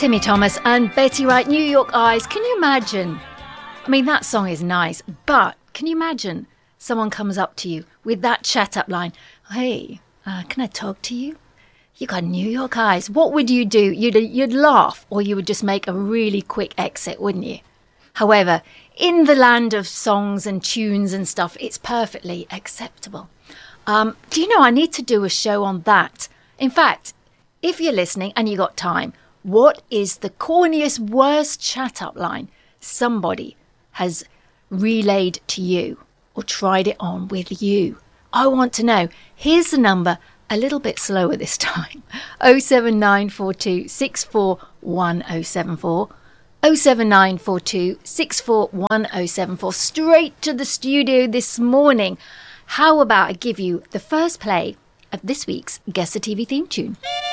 Timmy Thomas and Betty Wright, New York Eyes. Can you imagine? I mean, that song is nice, but can you imagine someone comes up to you with that chat-up line? Hey, can I talk to you? You got New York eyes. What would you do? You'd laugh, or you would just make a really quick exit, wouldn't you? However, in the land of songs and tunes and stuff, it's perfectly acceptable. Do you know, I need to do a show on that. In fact, if you're listening and you got time, what is the corniest, worst chat-up line somebody has relayed to you or tried it on with you? I want to know. Here's the number, a little bit slower this time. 07942 641074. 07942 641074. Straight to the studio this morning. How about I give you the first play of this week's Guess the TV theme tune?